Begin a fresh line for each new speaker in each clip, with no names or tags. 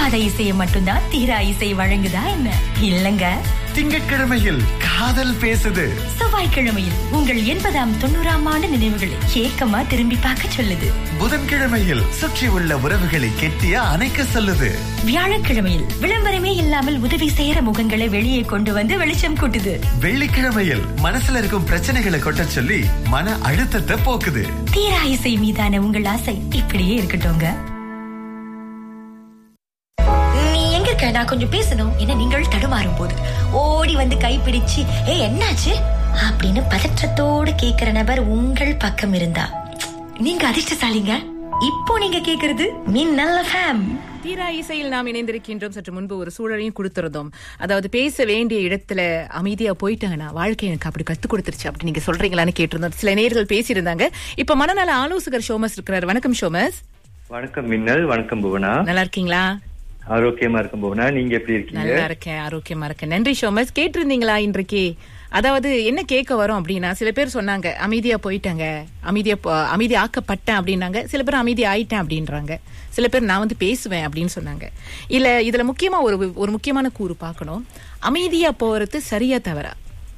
தீராத இசையை மட்டும்தான் தீரா இசை வழங்குதா என்ன? இல்லங்க.
திங்கட்கிழமையில் காதல் பேசுது.
செவ்வாய்க்கிழமையில் உங்கள் 80ஆம் 90ஆம் ஆண்டு நினைவுகளை ஏக்கமா திரும்பி பார்க்க சொல்லுது.
புதன்கிழமையில் சுற்றி உள்ள உறவுகளை கெட்டிய அணைக்க சொல்லுது.
வியாழக்கிழமையில் விளம்பரமே இல்லாமல் உதவி செய்யற முகங்களை வெளியே கொண்டு வந்து வெளிச்சம் கூட்டுது.
வெள்ளிக்கிழமையில் மனசுல இருக்கும் பிரச்சனைகளை கொட்ட சொல்லி மன அழுத்தத்தை போக்குது.
தீரா இசை மீதான உங்கள் ஆசை இப்படியே இருக்கட்டும்ங்க. நான் கொஞ்சம் பேசணும் என நீங்கள் தடுமாறும் போது ஓடி வந்து கைப்பிடிச்சு என்னாச்சு அப்படின்னு பதற்றத்தோடு கேக்குற நபர் உங்கள் பக்கம் இருந்தா நீங்க அதிர்ஷ்டசாலிங்க. இப்போ நீங்க கேக்குறது மின்னல் FM.
தீரா இசையில் நாம் இணைந்திருக்கின்றோம். சற்று முன்பு ஒரு சூழலையும் கொடுத்திருந்தோம். அதாவது பேச வேண்டிய இடத்துல அமைதியா போயிட்டாங்கன்னா வாழ்க்கை எனக்கு அப்படி கத்து கொடுத்துருச்சு அப்படி நீங்க சொல்றீங்களான்னு கேட்டிருந்தோம். சில நேர்கள் பேசியிருந்தாங்க. இப்ப மனநல ஆலோசகர் ஷோமஸ் இருக்கிறார். வணக்கம் ஷோமஸ்.
வணக்கம் மின்னல். வணக்கம் புவனா.
நல்லா இருக்கீங்களா?
ஆரோக்கியமா இருக்கும் போனா, நீங்க எப்படி இருக்கீங்க?
நல்லா இருக்கேன், ஆரோக்கியமா இருக்கேன். நன்றி ஷோமஸ். கேட்டிருந்தீங்களா இன்றைக்கு? அதாவது என்ன கேட்க வரும் அப்படின்னா, சில பேர் சொன்னாங்க அமைதியா போயிட்டாங்க, அமைதி ஆக்கப்பட்டேன் அப்படின்னாங்க. சில பேர் அமைதி ஆயிட்டேன் அப்படின்றாங்க. சில பேர் நான் வந்து பேசுவேன் அப்படின்னு சொன்னாங்க. இல்ல இதுல முக்கியமா ஒரு முக்கியமான கூறு பார்க்கணும். அமைதியா போறது சரியா தவறா?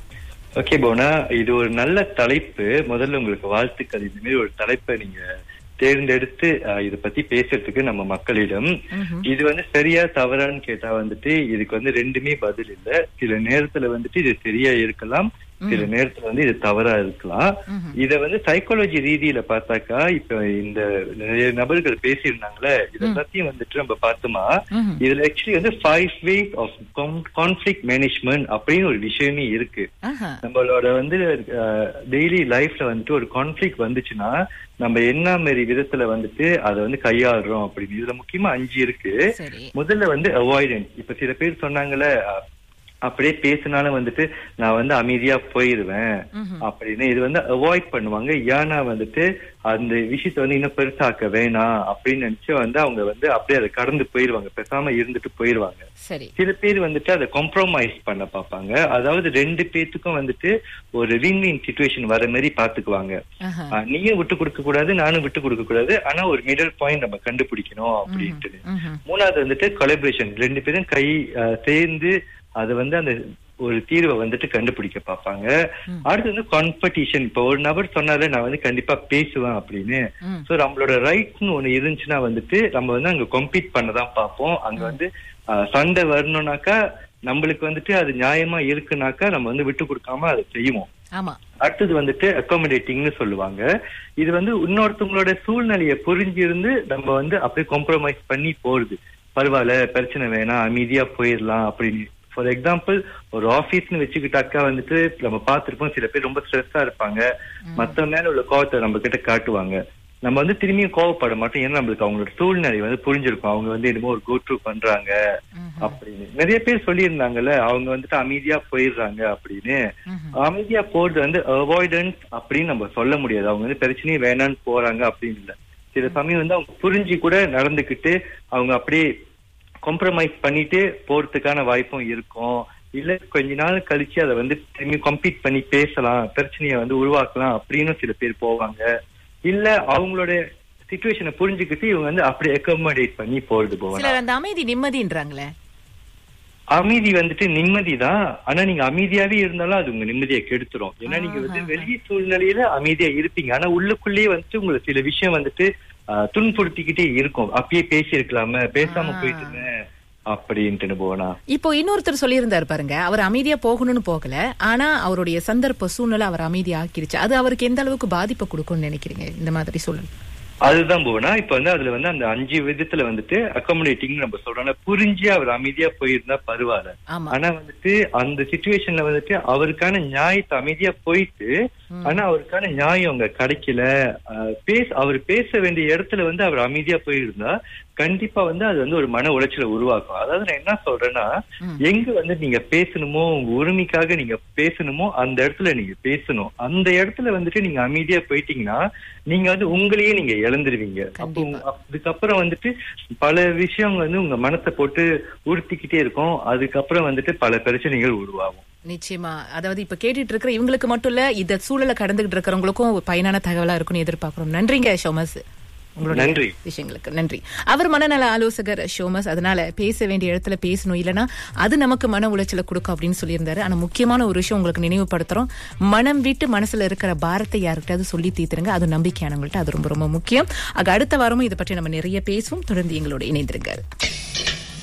ஓகே போனா, இது ஒரு நல்ல தலைப்பு. முதல்ல உங்களுக்கு வாழ்த்துக்கள். இந்த மாதிரி ஒரு தலைப்பை நீங்க தேர்ந்தெடுத்து இத பத்தி பேசுறதுக்கு நம்ம மக்களிடம். இது வந்து சரியா தவறான்னு கேட்டா வந்துட்டு இதுக்கு வந்து ரெண்டுமே பதில் இல்ல. சில நேரத்துல வந்துட்டு இது சரியா இருக்கலாம், சில நேரத்துல வந்து இது தவறா இருக்கலாம். இத வந்து சைக்காலஜி ரீதியில பார்த்தாக்கா, இப்ப இந்த நிறைய நபர்கள் பேசியிருந்தாங்களே, இத எல்லாத்தையும் வந்துட்டு நம்ம பார்த்தோமா, இதுல ஆக்சுவலி வந்து 5 ways of conflict management அப்படின்னு ஒரு விஷயமே இருக்கு. நம்மளோட வந்து டெய்லி லைஃப்ல வந்துட்டு ஒரு கான்ஃபிளிக்ட் வந்துச்சுன்னா நம்ம என்ன மாதிரி விதத்துல வந்துட்டு அதை வந்து கையாளுறோம் அப்படின்னு. இதுல முக்கியமா 5 இருக்கு. முதல்ல வந்து அவாய்டன்ஸ். இப்ப சில பேர் சொன்னாங்கல்ல, அப்படியே பேசினாலும் வந்துட்டு நான் வந்து அமைதியா போயிருவேன் அப்படின்னு. இது வந்து அவாய்ட் பண்ணுவாங்க. ஏன்னா வந்துட்டு அந்த விஷயத்த வந்து இன்னும் பெருசாக்க வேணாம் அப்படின்னு நினைச்சு வந்து அவங்க வந்து அப்படியே அதை கடந்து போயிருவாங்க, பேசாம இருந்துட்டு போயிருவாங்க. சில பேர் வந்துட்டு அதை காம்ப்ரமைஸ் பண்ண பார்ப்பாங்க. அதாவது 2 பேத்துக்கும் வந்துட்டு ஒரு வின்-வின் சிச்சுவேஷன் வர மாதிரி பாத்துக்குவாங்க. நீயும் விட்டு கொடுக்க கூடாது, நானும் விட்டு கொடுக்க கூடாது, ஆனா ஒரு மிடில் பாயிண்ட் நம்ம கண்டுபிடிக்கணும் அப்படின்ட்டு. மூணாவது வந்துட்டு கொலாபரேஷன். 2 பேரும் கை சேர்ந்து அது வந்து அந்த ஒரு தீர்வை வந்துட்டு கண்டுபிடிக்க பார்ப்பாங்க. அடுத்து வந்து காம்படிஷன். இப்ப ஒரு நபர் சொன்னாலே நான் வந்து கண்டிப்பா பேசுவேன் அப்படின்னு. சோ நம்மளோட ரைட்ஸ்னு ஒண்ணு இருந்துச்சுன்னா வந்துட்டு நம்ம வந்து அங்க கம்பீட் பண்ணதான் பார்ப்போம். அங்க வந்து சண்டை வரணும்னாக்கா நம்மளுக்கு வந்துட்டு அது நியாயமா இருக்குனாக்கா நம்ம வந்து விட்டு கொடுக்காம அதை செய்வோம். அடுத்தது வந்துட்டு அகாமடேட்டிங்னு சொல்லுவாங்க. இது வந்து இன்னொருத்தவங்களோட சூழ்நிலையை புரிஞ்சிருந்து நம்ம வந்து அப்படியே காம்ப்ரமைஸ் பண்ணி போறது. பரவாயில்ல, பிரச்சனை வேணாம், அமைதியா போயிடலாம் அப்படின்னு. ஃபார் எக்ஸாம்பிள், ஒரு ஆபீஸ்னு வச்சுக்கிட்டாக்கா வந்துட்டு நம்ம பார்த்திருப்போம், சில பேர் ரொம்ப ஸ்ட்ரெஸ்ஸா இருப்பாங்க, மத்த மேல உள்ள கோவத்தை நம்ம கிட்ட காட்டுவாங்க. நம்ம வந்து திரும்பியும் கோவப்பட மாட்டோம். ஏன்னா நம்மளுக்கு அவங்களோட சூழ்நிலை வந்து புரிஞ்சிருக்கும், அவங்க வந்து என்னமோ ஒரு கோட்ரூ பண்றாங்க அப்படின்னு. நிறைய பேர் சொல்லியிருந்தாங்கல்ல, அவங்க வந்துட்டு அமைதியா போயிடுறாங்க அப்படின்னு. அமைதியா போறது வந்து அவாய்டன்ஸ் அப்படின்னு நம்ம சொல்ல முடியாது. அவங்க வந்து பிரச்சனையே வேணான்னு போறாங்க அப்படின்னு இல்லை. சில சமயம் வந்து அவங்க புரிஞ்சு கூட நடந்துக்கிட்டு அவங்க அப்படியே காம்ப்ரமைஸ் பண்ணிட்டு போறதுக்கான வாய்ப்பும் இருக்கும். இல்ல கொஞ்ச நாள் கழிச்சு அதை வந்து திரும்பி கம்பீட் பண்ணி பேசலாம், பிரச்சனையை வந்து உருவாக்கலாம் அப்படின்னு சில பேர் போவாங்க. இல்ல அவங்களோட சிச்சுவேஷனை புரிஞ்சுக்கிட்டு இவங்க வந்து அப்படி அகாமடேட் பண்ணி போறது போவாங்க.
அந்த அமைதி நிம்மதின்றாங்களே,
அமைதி வந்துட்டு நிம்மதிதான். ஆனா நீங்க அமைதியாவே இருந்தாலும் அது உங்க நிம்மதியை கெடுத்துரும். ஏன்னா நீங்க வந்து வெளி சூழ்நிலையில அமைதியா இருப்பீங்க, ஆனா உள்ளுக்குள்ளேயே வந்துட்டு உங்களுக்கு சில விஷயம் வந்துட்டு துன்புறுத்திக்கிட்டே இருக்கும். அப்பயே பேசி இருக்கலாம, பேசாம போயிட்டு அப்படின்ட்டு போனா.
இப்போ இன்னொருத்தர் சொல்லியிருந்தாரு பாருங்க, அவர் அமைதியா போகணும்னு போகல, ஆனா அவருடைய சந்தர்ப்ப சூழ்நிலை அவர் அமைதியா ஆக்கிருச்சு. அது அவருக்கு எந்த அளவுக்கு பாதிப்பை கொடுக்கும்னு நினைக்கிறீங்க இந்த மாதிரி சூழல்?
அதுதான் போனா இப்ப வந்து அதுல வந்து அந்த 5 விதத்துல வந்துட்டு அகாமடேட்டிங் நம்ம சொல்றோம். புரிஞ்சு அவர் அமைதியா போயிருந்தா பரவாயில்ல. ஆனா வந்துட்டு அந்த சிச்சுவேஷன்ல வந்துட்டு அவருக்கான நியாயத்தை அமைதியா போயிட்டு, ஆனா அவருக்கான நியாயம் அங்க கிடைக்கல. அவர் பேச வேண்டிய இடத்துல வந்து அவர் அமைதியா போயிருந்தா கண்டிப்பா வந்து அது வந்து ஒரு மன உளைச்சலை உருவாக்கும். அதாவது நான் என்ன சொல்றேன்னா, எங்க வந்து நீங்க பேசணுமோ, உங்க உரிமைக்காக நீங்க பேசணுமோ அந்த இடத்துல நீங்க பேசணும். அந்த இடத்துல வந்துட்டு நீங்க அமைதியா போயிட்டீங்கன்னா நீங்க வந்து உங்களையே நீங்க இழந்துருவீங்க. அப்போ அதுக்கப்புறம் வந்துட்டு பல விஷயம் வந்து உங்க மனத்தை போட்டு உறுத்திக்கிட்டே இருக்கும். அதுக்கப்புறம் வந்துட்டு பல பிரச்சனைகள் உருவாகும்.
நிச்சயமா. அதாவது இப்ப கேட்டுட்டு இருக்கிற இவங்களுக்கு மட்டும் இல்ல, இந்த சூழலை கடந்துகிட்டு இருக்கிறவங்களுக்கும் பயனான தகவலா இருக்கும்னு எதிர்பார்க்கிறோம். நன்றிங்க ஷோமஸ். உங்களோட விஷயங்களுக்கு நன்றி. அவர் மனநல ஆலோசகர் ஷோமஸ். அதனால பேச வேண்டிய இடத்துல பேசணும், இல்லைன்னா அது நமக்கு மன உளைச்சலை கொடுக்கும் அப்படின்னு சொல்லியிருந்தாரு. ஆனா முக்கியமான ஒரு விஷயம் உங்களுக்கு நினைவுபடுத்துறோம், மனம் விட்டு மனசுல இருக்கிற பாரத்தை யாருக்கிட்டாவது சொல்லி தீர்த்துருங்க. அது நம்பிக்கையானவங்கள்ட்ட அது ரொம்ப ரொம்ப முக்கியம். அடுத்த வாரமும் இதை பற்றி நம்ம நிறைய பேசுவோம். தொடர்ந்து எங்களோட இணைந்திருங்க.